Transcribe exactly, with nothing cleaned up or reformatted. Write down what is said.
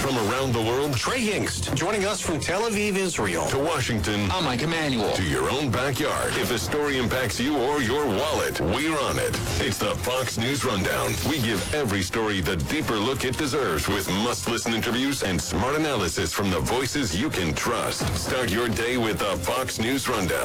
From around the world, Trey Hingst, joining us from Tel Aviv, Israel. To Washington, I'm Mike Emanuel. To your own backyard. If a story impacts you or your wallet, we're on it. It's the Fox News Rundown. We give every story the deeper look it deserves with must-listen interviews and smart analysis from the voices you can trust. Start your day with the Fox News Rundown.